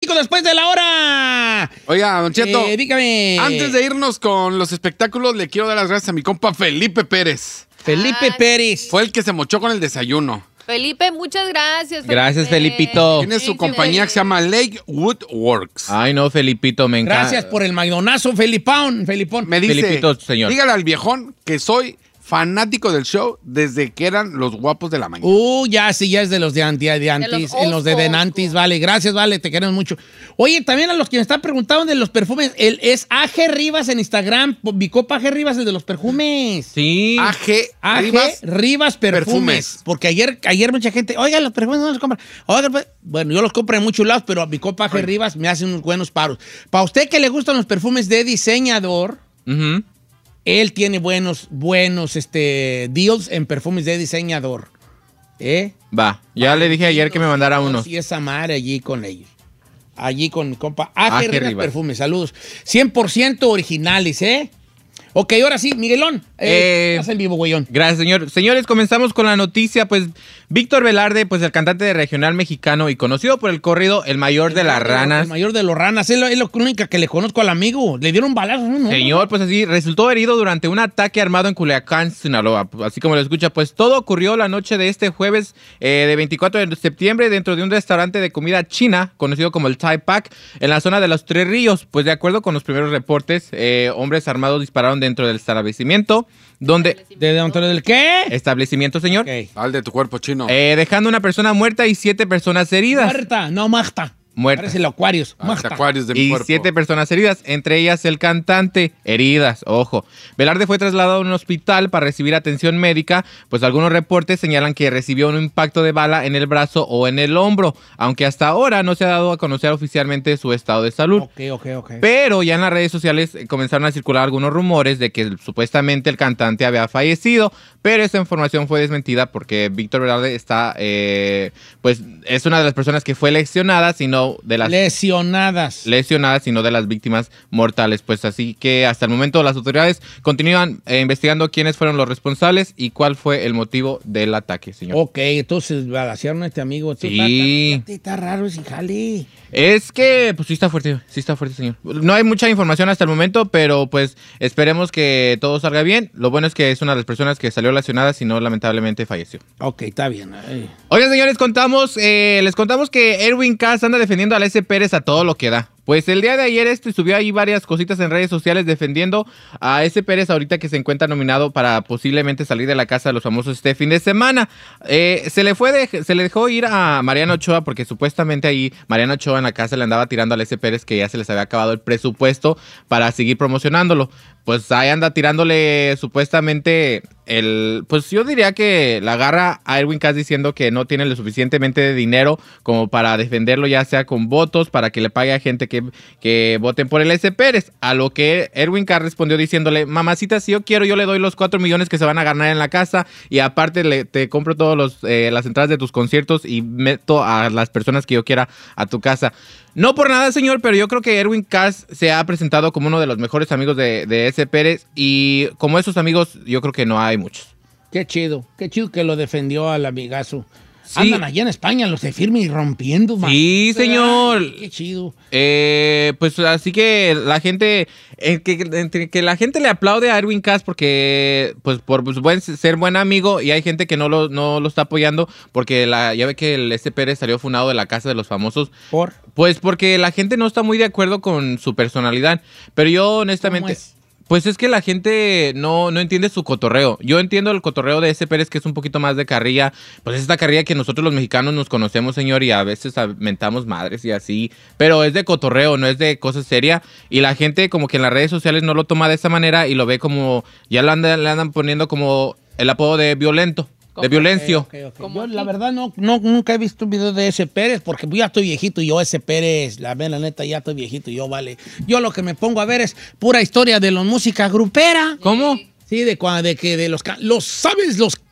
México después de la hora. Oiga, Don Cheto, dígame. antes de irnos con los espectáculos, le quiero dar las gracias a mi compa Felipe Pérez. Felipe Pérez. Fue el que se mochó con el desayuno. Felipe, muchas gracias. Felipe. Gracias, Felipito. Tiene su compañía que se llama Lakewood Works. Ay, no, Felipito, me encanta. Gracias por el McDonazo, Felipón. Me dice, Felipito, señor. dígale al viejón que soy fanático del show desde que eran los guapos de la mañana. Ya sí, ya es de los de antes, en los de Denantis, vale. Gracias, vale, te queremos mucho. Oye, también a los que me están preguntando de los perfumes, es AG Rivas en Instagram, mi copa AG Rivas, el de los perfumes. Sí. AG Rivas Perfumes. Porque ayer mucha gente, oiga, los perfumes no los compran. Oiga, pues, bueno, yo los compro en muchos lados, pero a mi copa AG Rivas me hacen unos buenos paros. Para usted que le gustan los perfumes de diseñador, él tiene buenos deals en perfumes de diseñador. Va, ya le dije ayer que me mandara unos. Y esa madre allí con ellos. Allí con mi compa AG Rivas Rivas. Perfumes, saludos. 100% originales, Ok, ahora sí, Miguelón. Estás en vivo, güeyón. Gracias, señor. Señores, comenzamos con la noticia. Pues Víctor Velarde, pues el cantante de regional mexicano y conocido por el corrido El Mayor de las Ranas. El Mayor de los Ranas. Es la única que le conozco al amigo. Le dieron balazos, ¿no? Señor, pues así, resultó herido durante un ataque armado en Culiacán, Sinaloa. Así como lo escucha, pues todo ocurrió la noche de este jueves de 24 de septiembre dentro de un restaurante de comida china, conocido como el Thai Pack, en la zona de Los Tres Ríos. Pues de acuerdo con los primeros reportes, hombres armados dispararon dentro del establecimiento, donde... ¿Dentro del qué? Establecimiento, señor. Okay. Al de tu cuerpo chino. Dejando una persona muerta y 7 personas heridas. Muerta, no Magta. Muerta. Parece el Aquarius. Acuarios de mi Y cuerpo. 7 personas heridas, entre ellas el cantante, heridas, ojo. Velarde fue trasladado a un hospital para recibir atención médica, pues algunos reportes señalan que recibió un impacto de bala en el brazo o en el hombro, aunque hasta ahora no se ha dado a conocer oficialmente su estado de salud. Ok. Pero ya en las redes sociales comenzaron a circular algunos rumores de que supuestamente el cantante había fallecido, pero esa información fue desmentida porque Víctor Velarde está, pues es una de las personas que fue lesionada, sino de las lesionadas, sino de las víctimas mortales. Pues así que hasta el momento las autoridades continúan investigando quiénes fueron los responsables y cuál fue el motivo del ataque, señor. Ok, entonces balacearon a este amigo. Sí. Está raro ese jale. Es que, pues sí está fuerte, señor. No hay mucha información hasta el momento, pero pues esperemos que todo salga bien. Lo bueno es que es una de las personas que salió lesionada, si no, lamentablemente falleció. Ok, está bien. Oigan, señores, les contamos que Erwin Cass anda defendiendo a S. Pérez a todo lo que da. Pues el día de ayer subió ahí varias cositas en redes sociales defendiendo a S. Pérez ahorita que se encuentra nominado para posiblemente salir de la casa de los famosos este fin de semana. Se le dejó ir a Mariano Ochoa porque supuestamente ahí Mariano Ochoa en la casa le andaba tirando a S. Pérez que ya se les había acabado el presupuesto para seguir promocionándolo. Pues ahí anda tirándole supuestamente pues yo diría que la agarra a Erwin Cass diciendo que no tiene lo suficientemente de dinero como para defenderlo, ya sea con votos, para que le pague a gente que voten por el S. Pérez. A lo que Erwin Cass respondió diciéndole, mamacita, si yo quiero, yo le doy los 4 millones que se van a ganar en la casa y aparte te compro todas las entradas de tus conciertos y meto a las personas que yo quiera a tu casa. No por nada, señor, pero yo creo que Erwin Cass se ha presentado como uno de los mejores amigos de S. Pérez y como esos amigos yo creo que no hay muchos. Qué chido que lo defendió al amigazo. Sí. Andan allá en España los de firme y rompiendo, man. Sí, señor. Qué chido. Pues así que la gente, que la gente le aplaude a Erwin Cass porque, pues por ser buen amigo y hay gente que no lo está apoyando porque ya ve que el S. Pérez salió funado de la casa de los famosos. ¿Por? Pues porque la gente no está muy de acuerdo con su personalidad. Pero yo honestamente... Pues es que la gente no entiende su cotorreo. Yo entiendo el cotorreo de S. Pérez, que es un poquito más de carrilla. Pues es esta carrilla que nosotros los mexicanos nos conocemos, señor, y a veces mentamos madres y así. Pero es de cotorreo, no es de cosa seria. Y la gente como que en las redes sociales no lo toma de esa manera y lo ve como... Ya le andan poniendo como el apodo de violento. De violencio. Okay. Yo, la verdad, nunca he visto un video de S. Pérez porque ya estoy viejito y yo, S. Pérez, la neta, ya estoy viejito y yo, vale. Yo lo que me pongo a ver es pura historia de la música grupera. ¿Cómo? Sí, ¿sabes? Los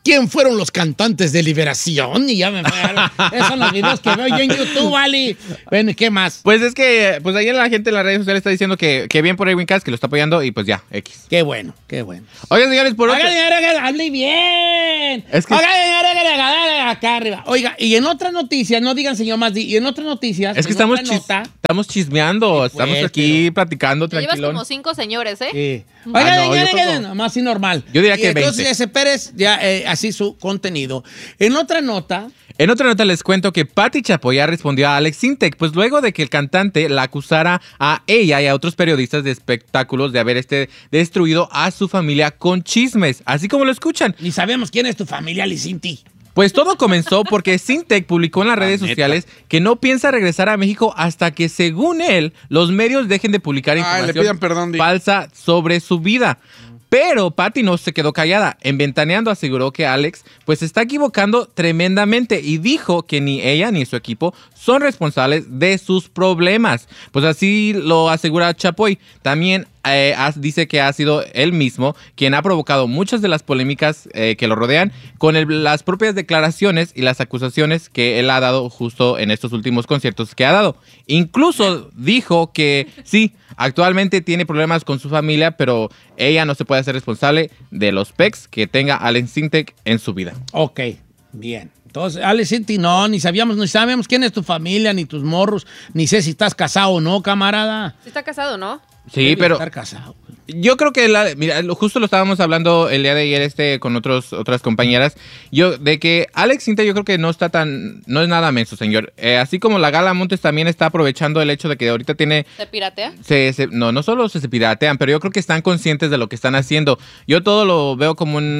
¿quién fueron los cantantes de Liberación? Y ya me esos son los videos que veo yo en YouTube, Ali. Bueno, ¿y qué más? Pues es que, pues ayer la gente en las redes sociales está diciendo que bien por Edwin Cass, que lo está apoyando y pues ya, X. Qué bueno, qué bueno. Oigan, señores, por otro... Oiga, señora, hable bien. Es que... Oiga, señora, acá arriba. Oiga, y en otras noticias, no digan señor más, y en otras noticias... Es que estamos chismeando, estamos aquí platicando Te llevas tranquilón. como 5 señores, ¿eh? Sí. Oiga, no, señora, más así normal. Yo diría que entonces 20. ese Pérez, ya así su contenido. En otra nota... En otra nota les cuento que Pati Chapoy respondió a Alex Sintek, pues luego de que el cantante la acusara a ella y a otros periodistas de espectáculos de haber destruido a su familia con chismes, así como lo escuchan. Ni sabemos quién es tu familia, Licinti. Pues todo comenzó porque Sintek publicó en las redes sociales que no piensa regresar a México hasta que, según él, los medios dejen de publicar información falsa sobre su vida. Pero Pati no se quedó callada. En Ventaneando aseguró que Alex pues se está equivocando tremendamente y dijo que ni ella ni su equipo son responsables de sus problemas. Pues así lo asegura Chapoy. También dice que ha sido él mismo quien ha provocado muchas de las polémicas que lo rodean con las propias declaraciones y las acusaciones que él ha dado justo en estos últimos conciertos que ha dado. Incluso dijo que sí, actualmente tiene problemas con su familia, pero ella no se puede hacer responsable de los pecs que tenga Alex Sintek en su vida. Ok, bien. Entonces, Alex Sintek, no, ni sabemos quién es tu familia, ni tus morros, ni sé si estás casado o no, camarada. Sí está casado, ¿no? Sí, Debe pero estar casado. yo creo que mira, justo lo estábamos hablando el día de ayer con otras compañeras, de que Alex Sintek yo creo que no es nada menso, señor. Así como la Gala Montes también está aprovechando el hecho de que ahorita tiene... ¿Se piratea? No solo se piratean, pero yo creo que están conscientes de lo que están haciendo. Yo todo lo veo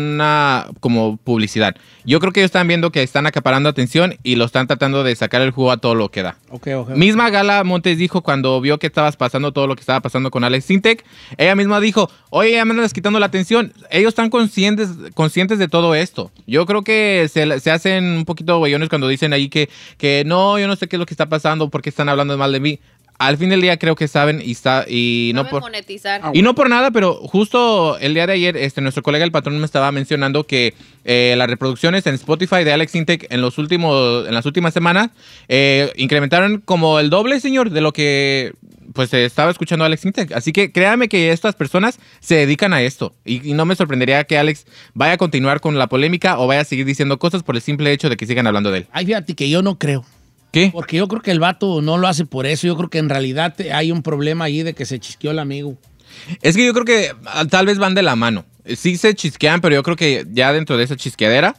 como publicidad. Yo creo que ellos están viendo que están acaparando atención y lo están tratando de sacar el jugo a todo lo que da. Okay. Misma Gala Montes dijo cuando vio que estabas pasando todo lo que estaba pasando con Alex Sintek, ella misma dijo, oye, ya me andas quitando la atención. Ellos están conscientes de todo esto. Yo creo que se hacen un poquito güeyones cuando dicen ahí que no, yo no sé qué es lo que está pasando, porque están hablando mal de mí. Al fin del día creo que saben y no por monetizar. Y no por nada, pero justo el día de ayer nuestro colega el patrón me estaba mencionando que las reproducciones en Spotify de Alex Sintek en las últimas semanas incrementaron como el doble, señor, de lo que pues estaba escuchando Alex Sintek. Así que créame que estas personas se dedican a esto y no me sorprendería que Alex vaya a continuar con la polémica o vaya a seguir diciendo cosas por el simple hecho de que sigan hablando de él. Ay, fíjate que yo no creo. ¿Qué? Porque yo creo que el vato no lo hace por eso. Yo creo que en realidad hay un problema ahí de que se chisqueó el amigo. Es que yo creo que tal vez van de la mano. Sí se chisquean, pero yo creo que ya dentro de esa chisqueadera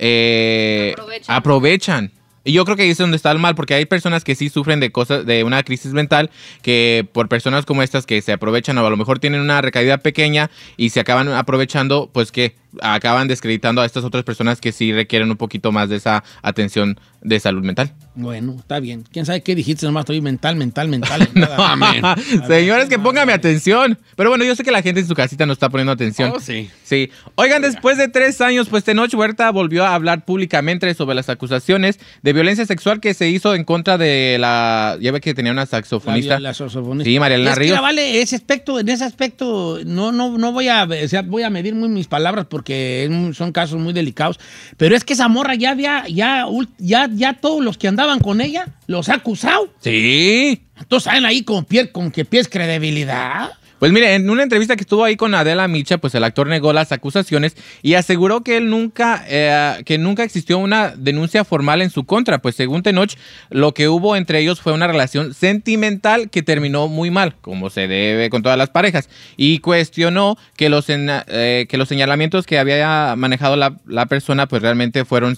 aprovechan. Y yo creo que ahí es donde está el mal, porque hay personas que sí sufren de una crisis mental, que por personas como estas que se aprovechan o a lo mejor tienen una recaída pequeña y se acaban aprovechando, pues que acaban descreditando a estas otras personas que sí requieren un poquito más de esa atención de salud mental. Bueno, está bien. ¿Quién sabe qué dijiste? Nomás estoy mental. No, señores, que póngame atención. Pero bueno, yo sé que la gente en su casita no está poniendo atención. Oh, sí. Sí. Oigan, después de 3 años, pues Tenoch Huerta volvió a hablar públicamente sobre las acusaciones de violencia sexual que se hizo en contra de ya ve que tenía una saxofonista. La saxofonista. Sí, María Elena Ríos. Vale, en ese aspecto, no voy a medir muy mis palabras porque son casos muy delicados. Pero es que esa morra ya todos los que andaban con ella los ha acusado. Sí. Entonces salen ahí con que pies credibilidad. Pues mire, en una entrevista que estuvo ahí con Adela Micha, pues el actor negó las acusaciones y aseguró que nunca existió una denuncia formal en su contra, pues según Tenoch, lo que hubo entre ellos fue una relación sentimental que terminó muy mal, como se debe con todas las parejas, y cuestionó que los señalamientos que había manejado la persona, pues realmente fueron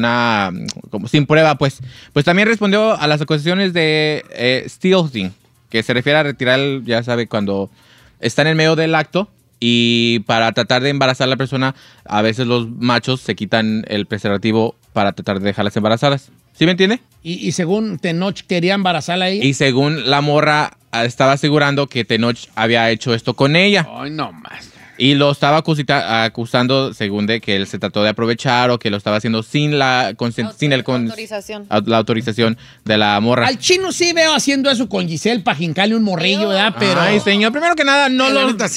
sin prueba, pues también respondió a las acusaciones de stealing, que se refiere a retirar, ya sabe, cuando está en el medio del acto y para tratar de embarazar a la persona, a veces los machos se quitan el preservativo para tratar de dejarlas embarazadas. ¿Sí me entiende? Y según Tenoch quería embarazarla ahí. Y según la morra estaba asegurando que Tenoch había hecho esto con ella. Ay, no más. Y lo estaba acusando, según de que él se trató de aprovechar o que lo estaba haciendo sin la autorización de la morra. Al chino sí veo haciendo eso con Giselle para jincarle un morrillo, ¿verdad? Pero... Ay, señor, primero que nada, no lo... Sí.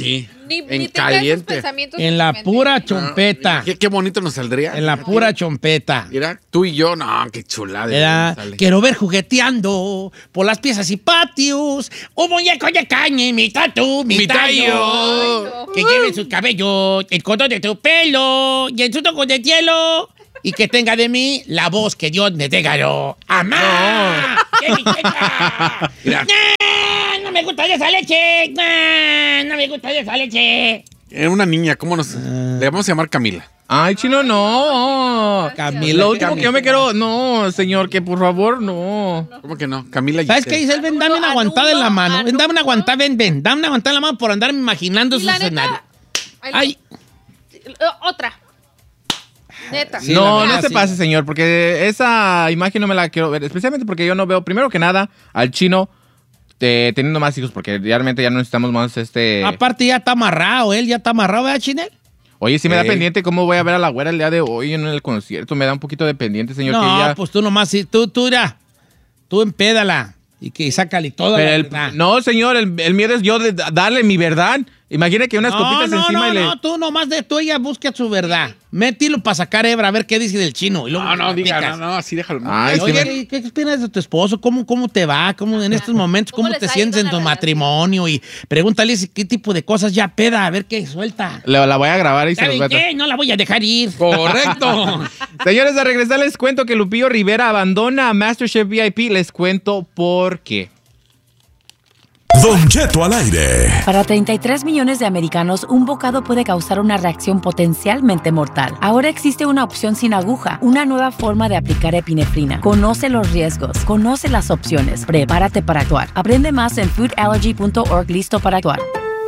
Ni En tenga caliente. esos pensamientos En la mente. pura chompeta. Qué bonito nos saldría. En la pura chompeta. Mira, tú y yo, no, qué chulada. Era, Sale. quiero ver jugueteando por las piezas y patios. Un muñeco de caña, mitad tú, mitad yo. Ay, no. Que lleve sus cabellos, el condón de tu pelo y el susto de hielo. Y que tenga de mí la voz que Dios me regaló. ¡Amá! ¡Qué riqueza! Mira. No me gusta esa leche. No me gusta esa leche. Era una niña, ¿cómo nos...? Le vamos a llamar Camila. Ay, Chino, no. Camila. Lo último que yo me quiero... No, señor, que por favor, no. ¿Cómo que no? Camila ¿Sabes qué Giselle. dice él? Ven, dame una aguantada en la mano. Ven, dame una aguantada, ven. Dame una aguantada en la mano por andarme imaginando Y su la escenario. neta, Ay, otra. Neta. Sí, la No, verdad, no se sí. pase, señor, porque esa imagen no me la quiero ver. Especialmente porque yo no veo, primero que nada, al Chino teniendo más hijos, porque realmente ya no necesitamos más aparte ya está amarrado, él ya está amarrado, ¿verdad, Chinel? Oye, sí me da pendiente cómo voy a ver a la güera el día de hoy en el concierto. Me da un poquito de pendiente, señor. No, que ya... pues tú nomás, sí, tú empédala y que sácale toda Pero la el- verdad. no, señor, el miedo es yo de darle mi verdad. Imagine que unas copitas encima y le... No, tú nomás de tú ella busca su verdad. Métilo para sacar hebra, a ver qué dice del Chino. Y luego No, diga, platicas. no, así déjalo. Ay, sí Oye, me- ¿qué opinas de tu esposo? ¿Cómo te va? ¿Cómo en estos momentos? ¿Cómo ¿Cómo les te ha sientes ido en tu en la matrimonio? Y pregúntale qué tipo de cosas ya peda, a ver qué suelta. La voy a grabar y se los ¿Saben voy a traer. qué? No la voy a dejar ir. Correcto. Señores, a regresar les cuento que Lupillo Rivera abandona a MasterChef VIP. Les cuento por qué. Don Cheto al aire. Para 33 millones de americanos, un bocado puede causar una reacción potencialmente mortal. Ahora existe una opción sin aguja, una nueva forma de aplicar epinefrina. Conoce los riesgos, conoce las opciones, prepárate para actuar. Aprende más en foodallergy.org. Listo para actuar.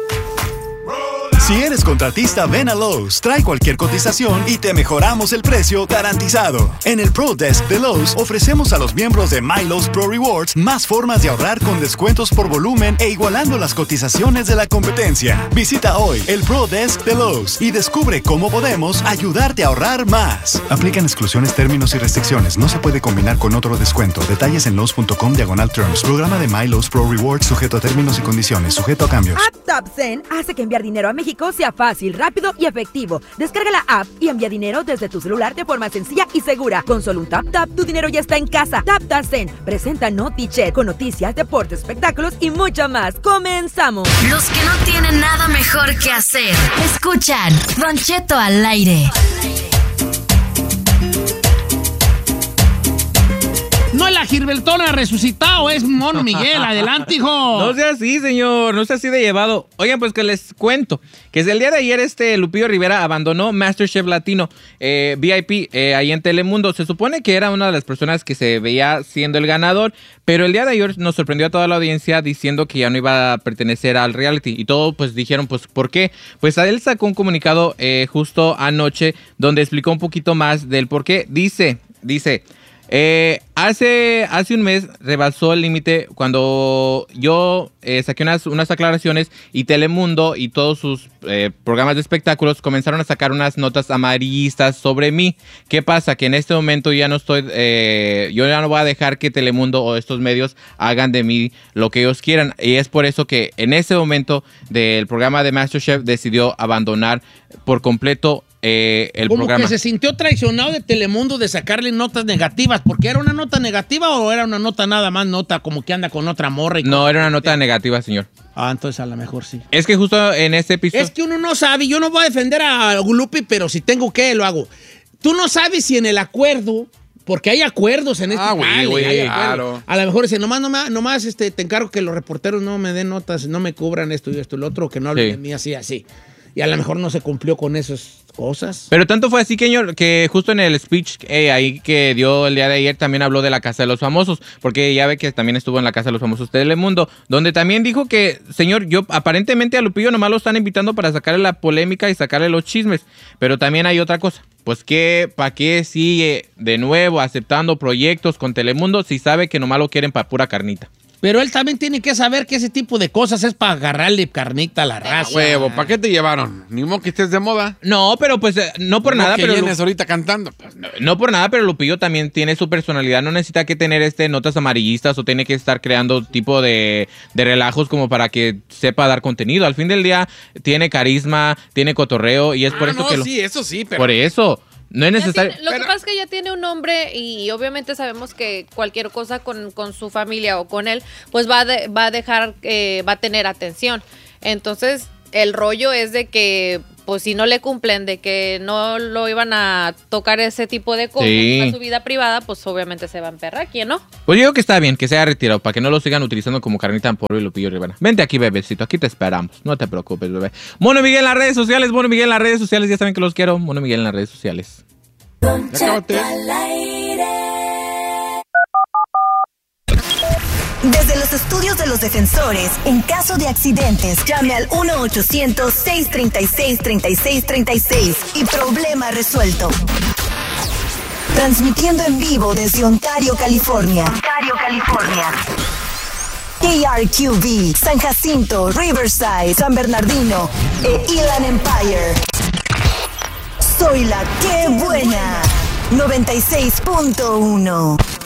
Si eres contratista, ven a Lowe's, trae cualquier cotización y te mejoramos el precio garantizado. En el Pro Desk de Lowe's ofrecemos a los miembros de My Lowe's Pro Rewards más formas de ahorrar con descuentos por volumen e igualando las cotizaciones de la competencia. Visita hoy el Pro Desk de Lowe's y descubre cómo podemos ayudarte a ahorrar más. Aplican exclusiones, términos y restricciones. No se puede combinar con otro descuento. Detalles en Lowe's.com/terms. Programa de My Lowe's Pro Rewards sujeto a términos y condiciones, sujeto a cambios. TapTapSend hace que enviar dinero a México sea fácil, rápido y efectivo. Descarga la app y envía dinero desde tu celular de forma sencilla y segura. Con solo un tap, tu dinero ya está en casa. TapTapSend presenta NotiChat con noticias, deportes, espectáculos y mucho más. ¡Comenzamos! Los que no tienen nada mejor que hacer. Escuchan Don Cheto al aire. No es la Gilbertona resucitado, es Mono Miguel. Adelante, hijo. No sea así, señor, no sea así de llevado. Oigan, pues que les cuento que desde el día de ayer Lupillo Rivera abandonó MasterChef Latino VIP ahí en Telemundo. Se supone que era una de las personas que se veía siendo el ganador, pero el día de ayer nos sorprendió a toda la audiencia diciendo que ya no iba a pertenecer al reality. Y todos pues dijeron, pues, ¿por qué? Pues a él sacó un comunicado justo anoche donde explicó un poquito más del por qué. Dice... Hace un mes rebasó el límite cuando yo saqué unas aclaraciones y Telemundo y todos sus programas de espectáculos comenzaron a sacar unas notas amarillistas sobre mí. ¿Qué pasa? Que en este momento yo ya no voy a dejar que Telemundo o estos medios hagan de mí lo que ellos quieran. Y es por eso que en ese momento del programa de MasterChef decidió abandonar por completo el Como programa. que se sintió traicionado de Telemundo de sacarle notas negativas, porque era una nota negativa o era una nota nada más nota como que anda con otra morra. No, era una nota negativa, señor. Ah, entonces a lo mejor sí. Es que justo en este episodio... Es que uno no sabe, yo no voy a defender a Lupi, pero si tengo que, lo hago. Tú no sabes si en el acuerdo, porque hay acuerdos en este güey, hay acuerdos. claro. A lo mejor dice, nomás te encargo que los reporteros no me den notas, no me cubran esto y esto y lo otro, que no hablen Sí. de mí así. Y a lo mejor no se cumplió con esas cosas. Pero tanto fue así, que justo en el speech ahí que dio el día de ayer también habló de la Casa de los Famosos, porque ya ve que también estuvo en la Casa de los Famosos Telemundo, donde también dijo que, señor, yo aparentemente a Lupillo nomás lo están invitando para sacarle la polémica y sacarle los chismes, pero también hay otra cosa. Pues ¿para qué sigue de nuevo aceptando proyectos con Telemundo si sabe que nomás lo quieren para pura carnita? Pero él también tiene que saber que ese tipo de cosas es para agarrarle carnita a la raza. Huevo, ¿para qué te llevaron? Ni modo que estés de moda. No, pero pues no por nada, que pero vienes ahorita cantando. Pues, no por nada, pero Lupillo también tiene su personalidad. No necesita que tener notas amarillistas o tiene que estar creando tipo de relajos como para que sepa dar contenido. Al fin del día tiene carisma, tiene cotorreo y es por eso que sí, eso sí, pero por eso. No es necesario. Lo que pasa es que ya tiene un nombre y obviamente sabemos que cualquier cosa con su familia o con él, pues va a dejar, va a tener atención. Entonces, el rollo es de que, pues si no le cumplen, de que no lo iban a tocar ese tipo de cosas a su vida privada, pues obviamente se va a emperrar, ¿quién no? Pues yo digo que está bien que se haya retirado para que no lo sigan utilizando como carnita en polvo y Lupillo Rivera. Vente aquí, bebecito, aquí te esperamos. No te preocupes, bebé. Mono Miguel en las redes sociales, Mono Miguel en las redes sociales, ya saben que los quiero. Mono Miguel en las redes sociales. Desde los estudios de los defensores, en caso de accidentes, llame al 1-800-636-3636 y problema resuelto. Transmitiendo en vivo desde Ontario, California. KRQV, San Jacinto, Riverside, San Bernardino e Inland Empire. Soy la que buena. 96.1.